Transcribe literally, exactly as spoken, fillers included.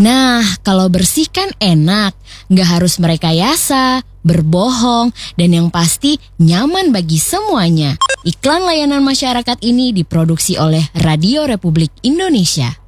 Nah, kalau bersih kan enak, nggak harus merekayasa, berbohong, dan yang pasti nyaman bagi semuanya. Iklan layanan masyarakat ini diproduksi oleh Radio Republik Indonesia.